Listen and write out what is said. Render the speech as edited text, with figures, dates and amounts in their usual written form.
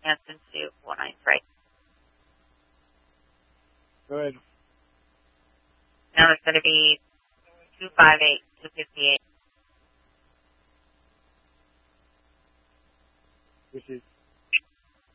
Hanson to 493. Good. Now it's going to be 258, 258. Which is